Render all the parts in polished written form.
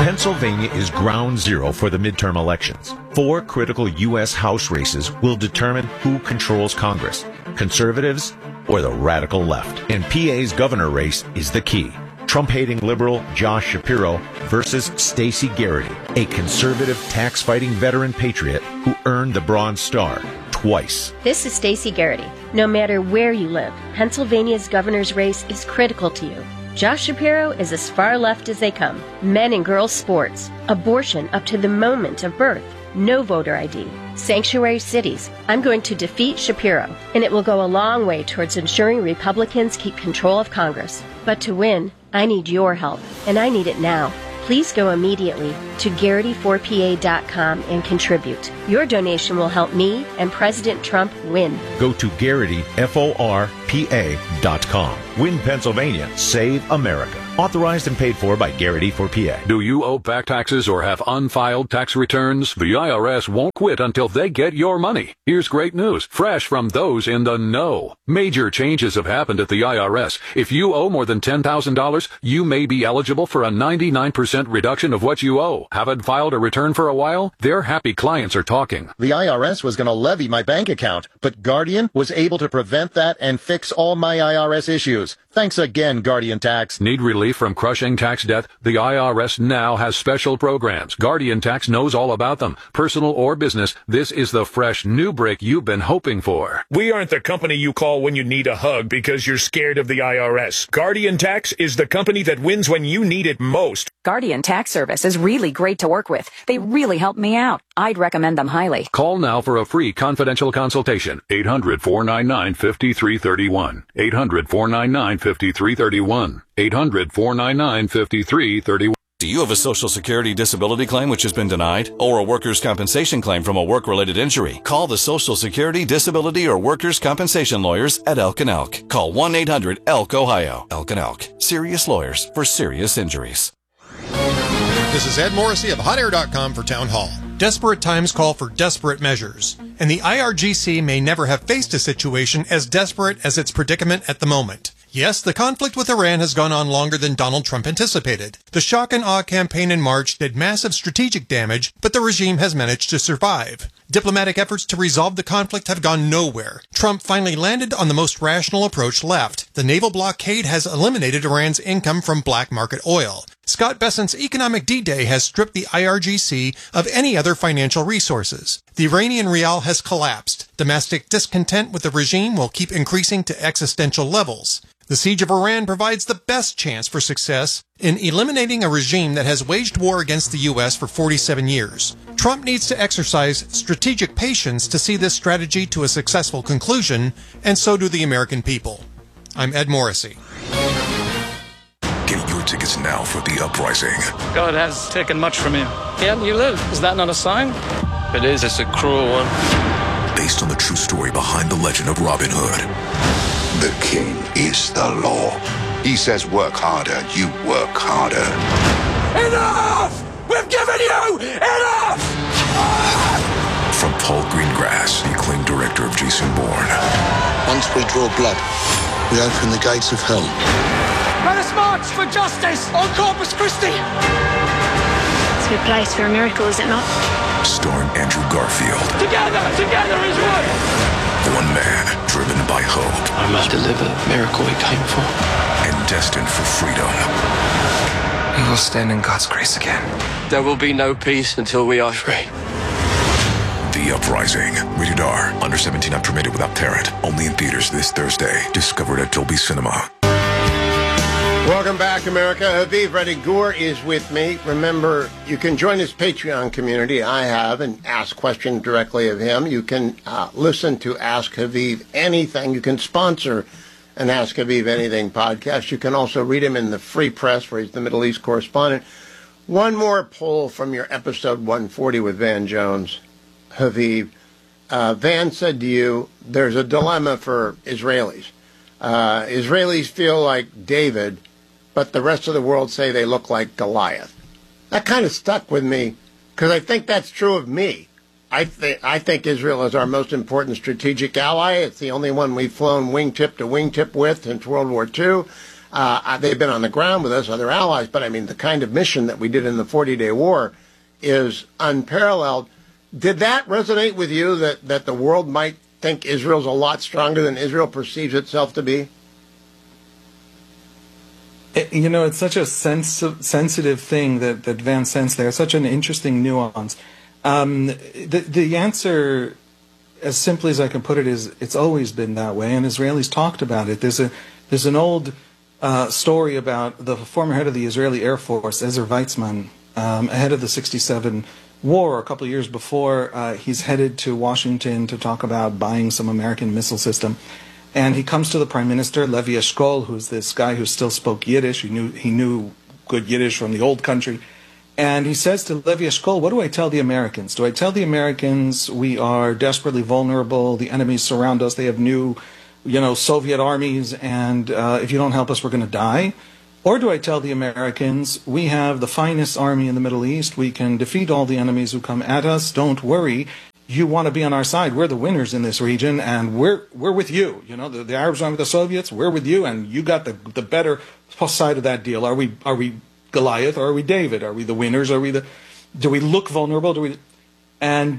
Pennsylvania is ground zero for the midterm elections. 4 critical U.S. House races will determine who controls Congress, conservatives or the radical left. And PA's governor race is the key. Trump-hating liberal Josh Shapiro versus Stacey Garrity, a conservative tax-fighting veteran patriot who earned the Bronze Star twice. This is Stacey Garrity. No matter where you live, Pennsylvania's governor's race is critical to you. Josh Shapiro is as far left as they come. Men and girls sports, abortion up to the moment of birth, no voter ID, sanctuary cities. I'm going to defeat Shapiro, and it will go a long way towards ensuring Republicans keep control of Congress. But to win, I need your help, and I need it now. Please go immediately to Garrity4PA.com and contribute. Your donation will help me and President Trump win. Go to GarrityForPA.com. Win Pennsylvania. Save America. Authorized and paid for by Garrity4PA. Do you owe back taxes or have unfiled tax returns? The IRS won't quit until they get your money. Here's great news, fresh from those in the know. Major changes have happened at the IRS. If you owe more than $10,000, you may be eligible for a 99% reduction of what you owe. Haven't filed a return for a while? Their happy clients are talking. The IRS was going to levy my bank account, but Guardian was able to prevent that and fix all my IRS issues. Thanks again, Guardian Tax. Need relief from crushing tax debt? The IRS now has special programs. Guardian Tax knows all about them. Personal or business, this is the fresh new break you've been hoping for. We aren't the company you call when you need a hug because you're scared of the IRS. Guardian Tax is the company that wins when you need it most. Guardian Tax Service is really great to work with. They really helped me out. I'd recommend them highly. Call now for a free confidential consultation. 800-499-5331. 800-499-5331. 800-499-5331. Do you have a Social Security disability claim which has been denied? Or a workers' compensation claim from a work-related injury? Call the Social Security, Disability, or Workers' Compensation Lawyers at Elk & Elk. Call 1-800-ELK-OHIO. Elk & Elk. Serious lawyers for serious injuries. This is Ed Morrissey of HotAir.com for Town Hall. Desperate times call for desperate measures, and the IRGC may never have faced a situation as desperate as its predicament at the moment. Yes, the conflict with Iran has gone on longer than Donald Trump anticipated. The shock and awe campaign in March did massive strategic damage, but the regime has managed to survive. Diplomatic efforts to resolve the conflict have gone nowhere. Trump finally landed on the most rational approach left. The naval blockade has eliminated Iran's income from black market oil. Scott Bessent's economic D-Day has stripped the IRGC of any other financial resources. The Iranian rial has collapsed. Domestic discontent with the regime will keep increasing to existential levels. The siege of Iran provides the best chance for success in eliminating a regime that has waged war against the U.S. for 47 years. Trump needs to exercise strategic patience to see this strategy to a successful conclusion, and so do the American people. I'm Ed Morrissey. Get your tickets now for The Uprising. God has taken much from you. Yet you live. Is that not a sign? It is. It's a cruel one. Based on the true story behind the legend of Robin Hood. The king is the law. He says work harder, you work harder. Enough! We've given you enough! From Paul Greengrass, the acclaimed director of Jason Bourne. Once we draw blood, we open the gates of hell. Let us march for justice on Corpus Christi! It's a good place for a miracle, is it not? Starring Andrew Garfield. Together is one! One man driven by hope. I must deliver the miracle we came for. And destined for freedom. We will stand in God's grace again. There will be no peace until we are free. The Uprising. Rated R. Under 17 not permitted without parent. Only in theaters this Thursday. Discovered at Dolby Cinema. Welcome back, America. Haviv Rettig-Gur is with me. Remember, you can join his Patreon community, I have, and ask questions directly of him. You can listen to Ask Haviv Anything. You can sponsor an Ask Haviv Anything podcast. You can also read him in the Free Press, where he's the Middle East correspondent. One more poll from your episode 140 with Van Jones. Haviv, Van said to you, there's a dilemma for Israelis. Israelis feel like David, but the rest of the world say they look like Goliath. That kind of stuck with me, because I think that's true of me. I think Israel is our most important strategic ally. It's the only one we've flown wingtip to wingtip with since World War II. They've been on the ground with us, other allies, but I mean, the kind of mission that we did in the 40-day war is unparalleled. Did that resonate with you, that the world might think Israel's a lot stronger than Israel perceives itself to be? You know, it's such a sensitive thing that Van sensed there, such an interesting nuance. The answer, as simply as I can put it, is it's always been that way, and Israelis talked about it. There's an old story about the former head of the Israeli Air Force, Ezer Weizmann, ahead of the 67 war, a couple of years before. He's headed to Washington to talk about buying some American missile system. And he comes to the Prime Minister, Levi Eshkol, who's this guy who still spoke Yiddish. He knew good Yiddish from the old country. And he says to Levi Eshkol, what do I tell the Americans? Do I tell the Americans we are desperately vulnerable, the enemies surround us, they have new, Soviet armies, and if you don't help us, we're going to die? Or do I tell the Americans, we have the finest army in the Middle East, we can defeat all the enemies who come at us, don't worry. You want to be on our side. We're the winners in this region, and we're with you. The Arabs are with the Soviets. We're with you, and you got the better side of that deal. Are we Goliath or are we David? Are we the winners? Do we look vulnerable? And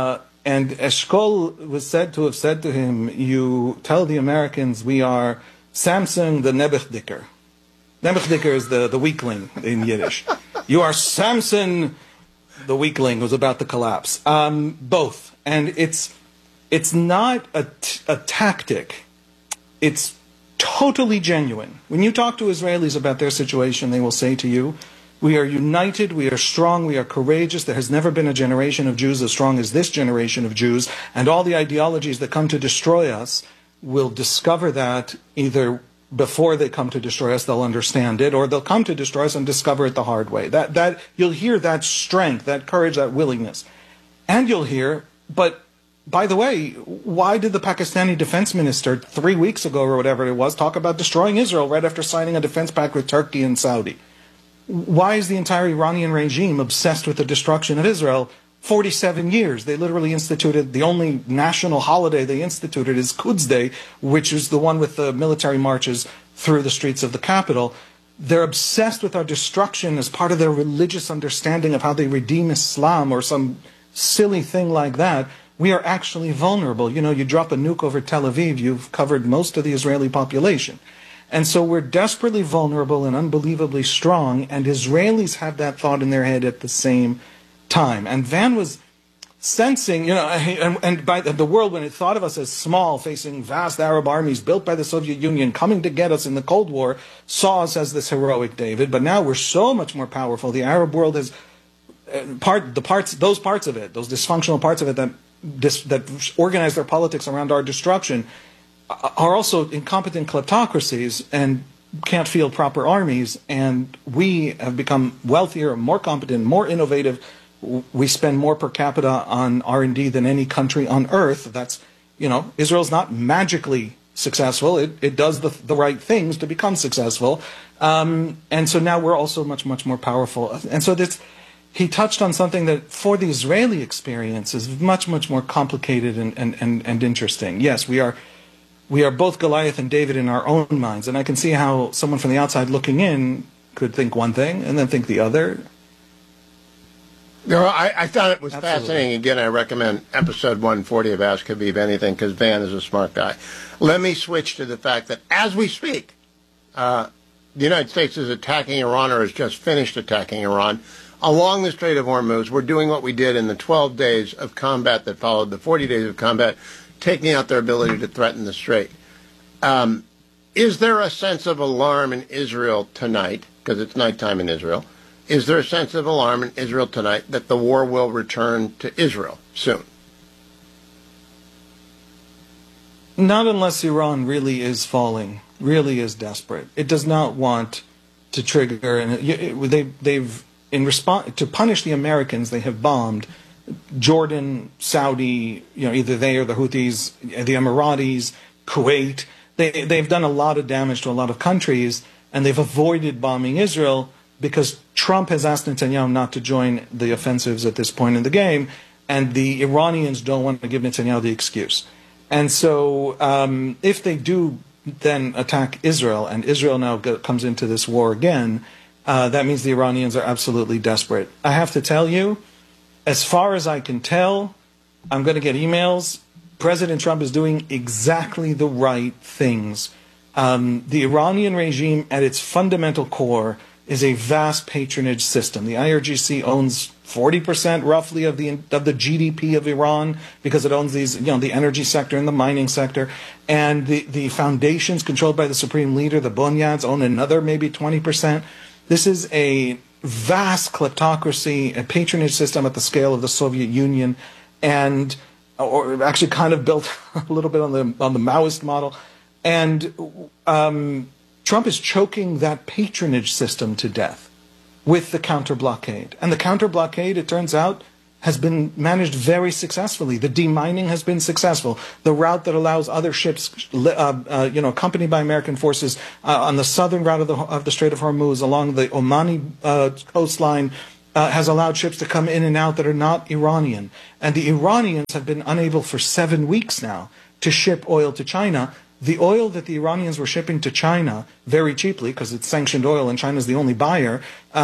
Eshkol was said to have said to him, "You tell the Americans we are Samson the Nebuchadnezzar. Nebuchadnezzar is the weakling in Yiddish. You are Samson." The weakling was about to collapse. Both. And it's not a tactic. It's totally genuine. When you talk to Israelis about their situation, they will say to you, we are united, we are strong, we are courageous. There has never been a generation of Jews as strong as this generation of Jews. And all the ideologies that come to destroy us will discover that either before they come to destroy us, they'll understand it, or they'll come to destroy us and discover it the hard way. That you'll hear that strength, that courage, that willingness. And you'll hear, but by the way, why did the Pakistani defense minister 3 weeks ago or whatever it was talk about destroying Israel right after signing a defense pact with Turkey and Saudi? Why is the entire Iranian regime obsessed with the destruction of Israel? 47 years. They literally instituted, the only national holiday they instituted is Quds Day, which is the one with the military marches through the streets of the capital. They're obsessed with our destruction as part of their religious understanding of how they redeem Islam or some silly thing like that. We are actually vulnerable. You drop a nuke over Tel Aviv, you've covered most of the Israeli population. And so we're desperately vulnerable and unbelievably strong, and Israelis have that thought in their head at the same time. And Van was sensing, and by the world, when it thought of us as small, facing vast Arab armies built by the Soviet Union, coming to get us in the Cold War, saw us as this heroic David. But now we're so much more powerful. The Arab world has those parts of it, those dysfunctional parts of it that organize their politics around our destruction, are also incompetent kleptocracies and can't field proper armies. And we have become wealthier, more competent, more innovative. We spend more per capita on R&D than any country on earth. That's, Israel's not magically successful. It does the right things to become successful. And so now we're also much, much more powerful. And so he touched on something that for the Israeli experience is much, much more complicated and interesting. Yes, we are both Goliath and David in our own minds. And I can see how someone from the outside looking in could think one thing and then think the other. I thought it was fascinating. Again, I recommend episode 140 of Ask Habib Anything, because Van is a smart guy. Let me switch to the fact that as we speak, the United States is attacking Iran, or has just finished attacking Iran. Along the Strait of Hormuz, we're doing what we did in the 12 days of combat that followed the 40 days of combat, taking out their ability to threaten the Strait. Is there a sense of alarm in Israel tonight, because it's nighttime in Israel? Is there a sense of alarm in Israel tonight that the war will return to Israel soon? Not unless Iran really is falling, really is desperate. It does not want to trigger, and they've in response to punish the Americans, they have bombed Jordan, Saudi, either they or the Houthis, the Emiratis, Kuwait. They've done a lot of damage to a lot of countries, and they've avoided bombing Israel because Trump has asked Netanyahu not to join the offensives at this point in the game, and the Iranians don't want to give Netanyahu the excuse. And so if they do then attack Israel, and Israel now comes into this war again, that means the Iranians are absolutely desperate. I have to tell you, as far as I can tell, I'm going to get emails. President Trump is doing exactly the right things. The Iranian regime, at its fundamental core, is a vast patronage system. The IRGC owns 40% roughly of the GDP of Iran because it owns these, the energy sector and the mining sector. And the foundations controlled by the supreme leader, the Bunyads, own another maybe 20%. This is a vast kleptocracy, a patronage system at the scale of the Soviet Union, or actually kind of built a little bit on the Maoist model. And Trump is choking that patronage system to death with the counter-blockade. And the counter-blockade, it turns out, has been managed very successfully. The demining has been successful. The route that allows other ships, accompanied by American forces on the southern route of the Strait of Hormuz, along the Omani coastline, has allowed ships to come in and out that are not Iranian. And the Iranians have been unable for 7 weeks now to ship oil to China. The oil that the Iranians were shipping to China very cheaply, because it's sanctioned oil and China's the only buyer,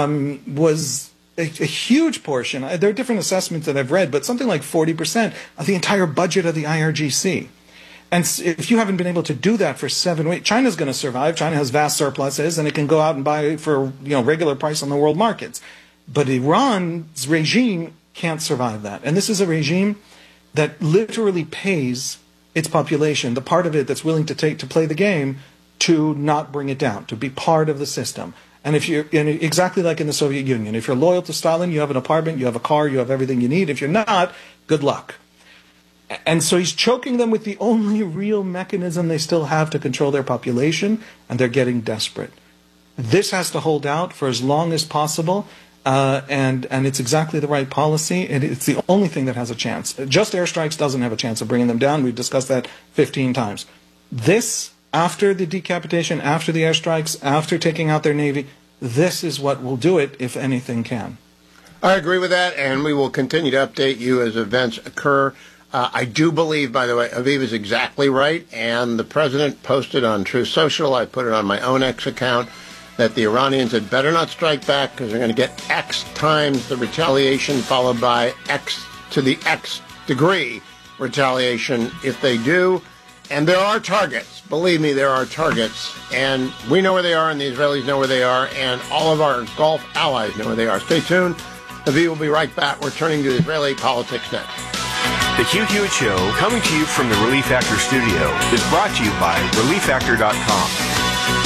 was a huge portion. There are different assessments that I've read, but something like 40% of the entire budget of the IRGC. And if you haven't been able to do that for 7 weeks, China's going to survive. China has vast surpluses, and it can go out and buy for regular price on the world markets. But Iran's regime can't survive that. And this is a regime that literally pays its population, the part of it that's willing to play the game, to not bring it down, to be part of the system. And exactly like in the Soviet Union, if you're loyal to Stalin, you have an apartment, you have a car, you have everything you need. If you're not, good luck. And so he's choking them with the only real mechanism they still have to control their population, and they're getting desperate. This has to hold out for as long as possible. And it's exactly the right policy. It's the only thing that has a chance. Just airstrikes doesn't have a chance of bringing them down. We've discussed that 15 times. This, after the decapitation, after the airstrikes, after taking out their navy, this is what will do it, if anything can. I agree with that, and we will continue to update you as events occur. I do believe, by the way, Aviv is exactly right, and the president posted on Truth Social, I put it on my own X account, that the Iranians had better not strike back because they're going to get X times the retaliation followed by X to the X degree retaliation if they do. And there are targets. Believe me, there are targets. And we know where they are, and the Israelis know where they are, and all of our Gulf allies know where they are. Stay tuned. Aviv will be right back. We're turning to Israeli politics next. The Hugh Hewitt Show, coming to you from the Relief Factor studio, is brought to you by ReliefFactor.com.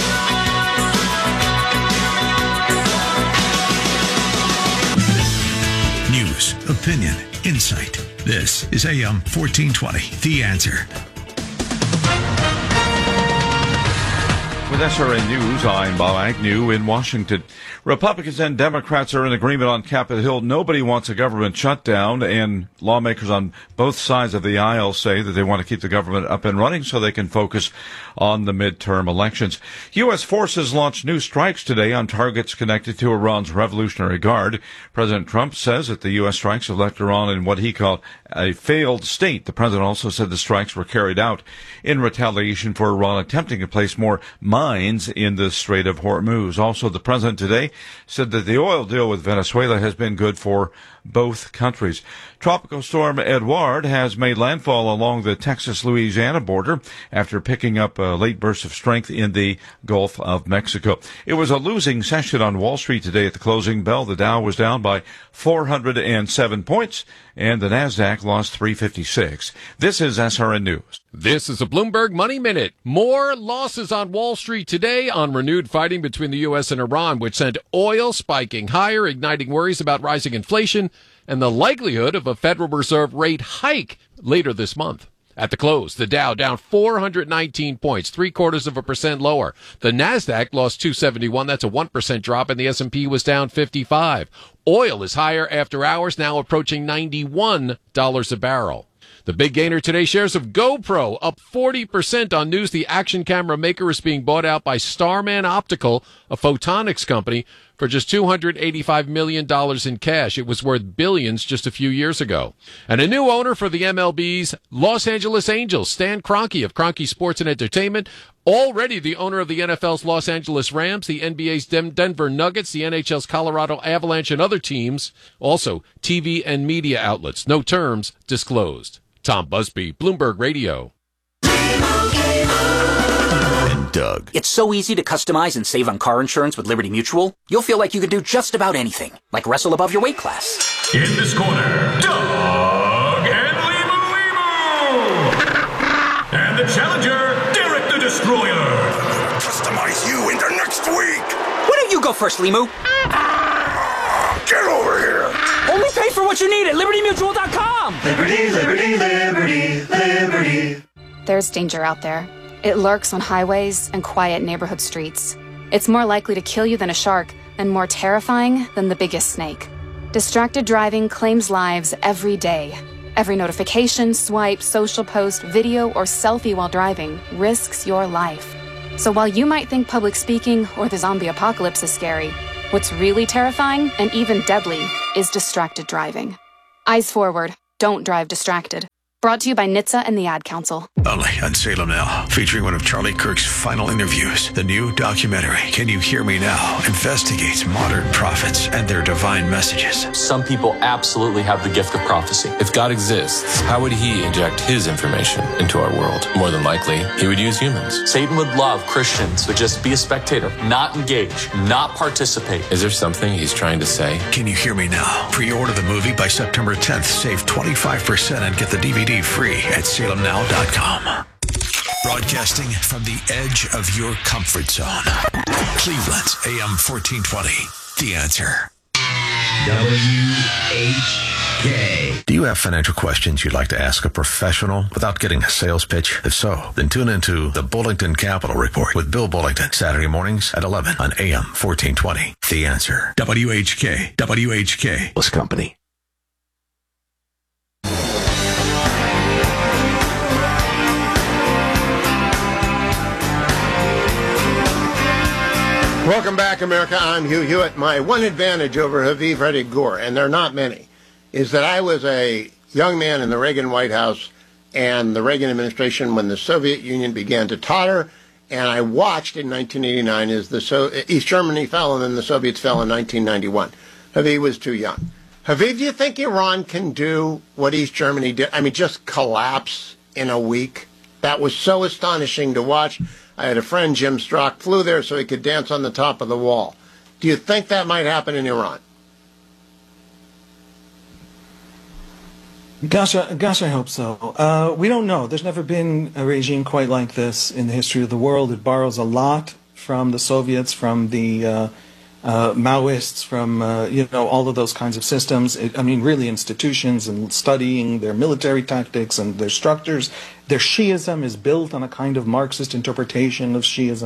News, opinion, insight. This is AM 1420, The Answer. With SRN News, I'm Bob Agnew in Washington. Republicans and Democrats are in agreement on Capitol Hill. Nobody wants a government shutdown, and lawmakers on both sides of the aisle say that they want to keep the government up and running so they can focus on the midterm elections. U.S. forces launched new strikes today on targets connected to Iran's Revolutionary Guard. President Trump says that the U.S. strikes have left Iran in what he called a failed state. The president also said the strikes were carried out in retaliation for Iran attempting to place more mines in the Strait of Hormuz. Also, the president today said that the oil deal with Venezuela has been good for both countries. Tropical storm Edouard has made landfall along the Texas-Louisiana border after picking up a late burst of strength in the Gulf of Mexico. It was a losing session on Wall Street today at the closing bell. The Dow was down by 407 points, and the Nasdaq lost 356. This is SRN News. This is a Bloomberg Money Minute. More losses on Wall Street today on renewed fighting between the U.S. and Iran, which sent oil spiking higher, igniting worries about rising inflation and the likelihood of a Federal Reserve rate hike later this month. At the close, the Dow down 419 points, 0.75% lower. The Nasdaq lost 271. That's a 1% drop, and the S&P was down 55. Oil is higher after hours, now approaching $91 a barrel. The big gainer today, shares of GoPro up 40% on news the action camera maker is being bought out by Starman Optical, a photonics company, for just $285 million in cash. It was worth billions just a few years ago. And a new owner for the MLB's Los Angeles Angels, Stan Kroenke of Kroenke Sports and Entertainment, Already the owner of the NFL's Los Angeles Rams, the NBA's Denver Nuggets, the NHL's Colorado Avalanche, and other teams. Also, TV and media outlets. No terms disclosed. Tom Busby, Bloomberg Radio. And Doug. It's so easy to customize and save on car insurance with Liberty Mutual. You'll feel like you could do just about anything, like wrestle above your weight class. In this corner, Doug and Limu. And the challenger, Derek the Destroyer. Customize you into next week. Why don't you go first, Limu? Get over here. Only pay for what you need at LibertyMutual.com. Liberty, liberty, liberty, liberty. There's danger out there. It lurks on highways and quiet neighborhood streets. It's more likely to kill you than a shark, and more terrifying than the biggest snake. Distracted driving claims lives every day. Every notification, swipe, social post, video, or selfie while driving risks your life. So while you might think public speaking or the zombie apocalypse is scary, what's really terrifying and even deadly is distracted driving. Eyes forward. Don't drive distracted. Brought to you by NHTSA and the Ad Council. Only on Salem Now, featuring one of Charlie Kirk's final interviews. The new documentary, Can You Hear Me Now?, investigates modern prophets and their divine messages. Some people absolutely have the gift of prophecy. If God exists, how would he inject his information into our world? More than likely, he would use humans. Satan would love Christians to just be a spectator, not engage, not participate. Is there something he's trying to say? Can You Hear Me Now? Pre-order the movie by September 10th. Save 25% and get the DVD free at salemnow.com. Broadcasting from the edge of your comfort zone. Cleveland's AM 1420. The Answer. WHK. Do you have financial questions you'd like to ask a professional without getting a sales pitch? If so, then tune into the Bullington Capital Report with Bill Bullington, Saturday mornings at 11 on AM 1420. The Answer. WHK. WHK. This company. Welcome back, America. I'm Hugh Hewitt. My one advantage over Haviv Rettig Gur, and there are not many, is that I was a young man in the Reagan White House and the Reagan administration when the Soviet Union began to totter, and I watched in 1989 as East Germany fell and then the Soviets fell in 1991. Haviv was too young. Haviv, do you think Iran can do what East Germany did? I mean, just collapse in a week? That was so astonishing to watch. I had a friend, Jim Strock, flew there so he could dance on the top of the wall. Do you think that might happen in Iran? Gosh, I hope so. We don't know. There's never been a regime quite like this in the history of the world. It borrows a lot from the Soviets, from the Maoists, from all of those kinds of systems. Really institutions and studying their military tactics and their structures. Their Shiism is built on a kind of Marxist interpretation of Shiism.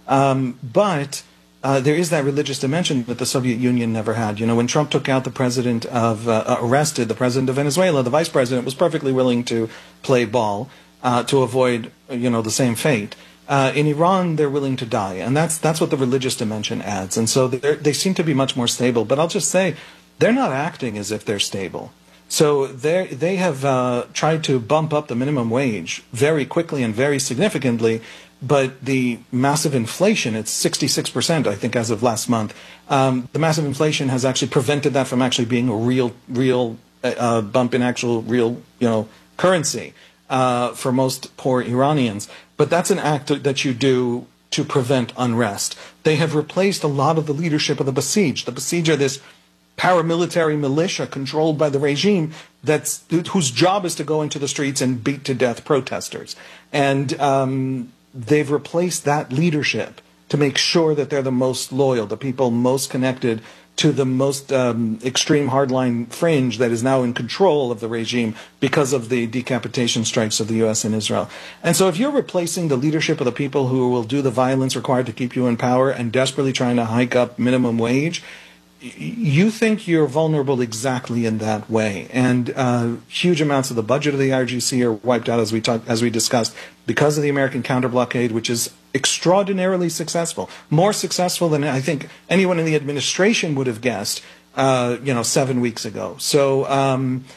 But there is that religious dimension that the Soviet Union never had. When Trump took out arrested the president of Venezuela, the vice president was perfectly willing to play ball to avoid, the same fate. In Iran, they're willing to die, and that's what the religious dimension adds. And so they seem to be much more stable. But I'll just say, they're not acting as if they're stable. So they have tried to bump up the minimum wage very quickly and very significantly, but the massive inflation, it's 66%, I think, as of last month. The massive inflation has actually prevented that from actually being a real bump in actual real currency for most poor Iranians. But that's an act that you do to prevent unrest. They have replaced a lot of the leadership of the Basij. The Basij are this paramilitary militia controlled by the regime whose job is to go into the streets and beat to death protesters. And they've replaced that leadership to make sure that they're the most loyal, the people most connected to the most extreme hardline fringe that is now in control of the regime because of the decapitation strikes of the U.S. and Israel. And so if you're replacing the leadership of the people who will do the violence required to keep you in power and desperately trying to hike up minimum wage, you think you're vulnerable exactly in that way. And huge amounts of the budget of the IRGC are wiped out, as we discussed, because of the American counter-blockade, which is extraordinarily successful, more successful than I think anyone in the administration would have guessed, 7 weeks ago. So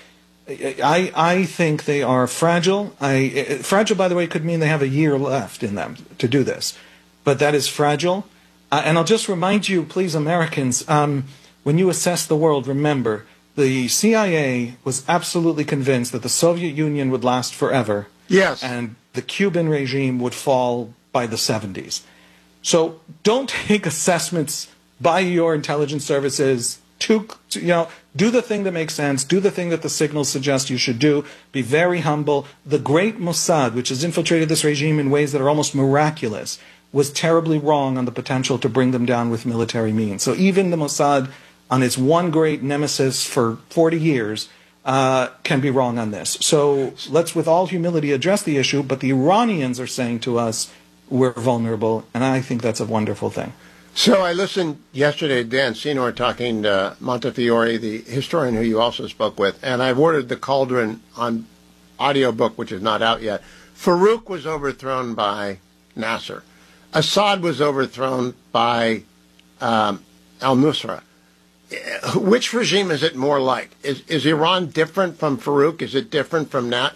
I think they are fragile. Fragile, by the way, could mean they have a year left in them to do this. But that is fragile. And I'll just remind you, please, Americans, when you assess the world, remember, the CIA was absolutely convinced that the Soviet Union would last forever. Yes. And the Cuban regime would fall by the 70s. So don't take assessments by your intelligence services do the thing that makes sense, do the thing that the signals suggest you should do, be very humble. The great Mossad, which has infiltrated this regime in ways that are almost miraculous, was terribly wrong on the potential to bring them down with military means. So even the Mossad, on its one great nemesis for 40 years, can be wrong on this. So let's, with all humility, address the issue, but the Iranians are saying to us, we're vulnerable, and I think that's a wonderful thing. So I listened yesterday to Dan Senor talking to Montefiore, the historian who you also spoke with, and I've ordered the Cauldron on audiobook, which is not out yet. Farouk was overthrown by Nasser. Assad was overthrown by al-Nusra. Which regime is it more like? Is Iran different from Farouk? Is it different from